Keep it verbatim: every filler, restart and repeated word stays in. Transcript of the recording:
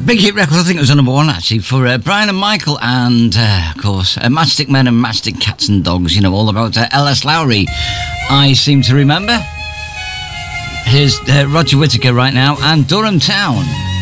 Big hit record, I think it was on number one actually, for uh, Brian and Michael, and uh, of course, uh, Matchstick Men and Matchstick Cats and Dogs, you know, all about uh, L S Lowry, I seem to remember. Here's uh, Roger Whittaker right now, and Durham Town.